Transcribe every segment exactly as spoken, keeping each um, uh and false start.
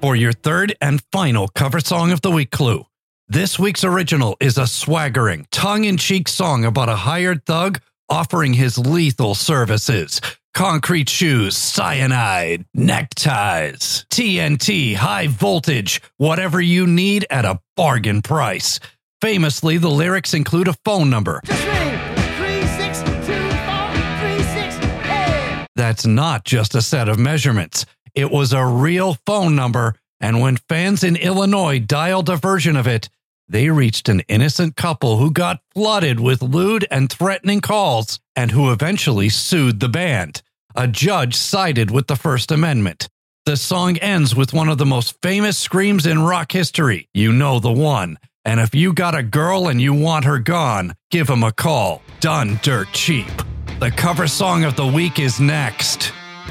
For your third and final cover song of the week clue, this week's original is a swaggering, tongue-in-cheek song about a hired thug offering his lethal services. Concrete shoes, cyanide, neckties, T N T, high voltage, whatever you need at a bargain price. Famously, the lyrics include a phone number. Just ring three six two four three six eight. That's not just a set of measurements. It was a real phone number, and when fans in Illinois dialed a version of it, they reached an innocent couple who got flooded with lewd and threatening calls and who eventually sued the band. A judge sided with the First Amendment. The song ends with one of the most famous screams in rock history. You know the one. And if you got a girl and you want her gone, give him a call. Done dirt cheap. The cover song of the week is next.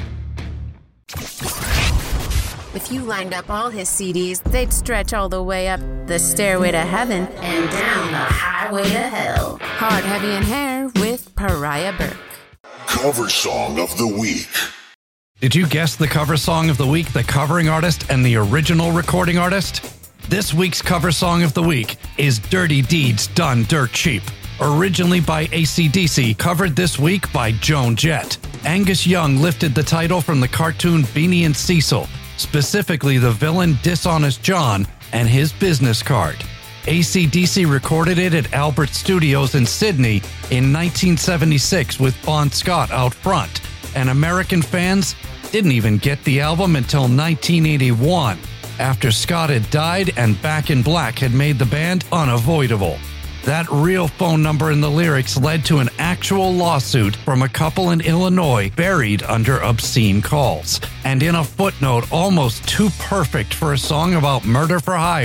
If you lined up all his C Ds, they'd stretch all the way up the stairway to heaven and down the highway to hell. Hard, Heavy, and Hair with Pariah Burke. Cover Song of the Week. Did you guess the cover song of the week, the covering artist, and the original recording artist? This week's cover song of the week is Dirty Deeds Done Dirt Cheap. Originally by A C D C, covered this week by Joan Jett. Angus Young lifted the title from the cartoon Beanie and Cecil, specifically the villain Dishonest John and his business card. A C D C recorded it at Albert Studios in Sydney in nineteen seventy-six with Bon Scott out front, and American fans didn't even get the album until nineteen eighty-one, after Scott had died and Back in Black had made the band unavoidable. That real phone number in the lyrics led to an actual lawsuit from a couple in Illinois buried under obscene calls. And in a footnote almost too perfect for a song about murder for hire,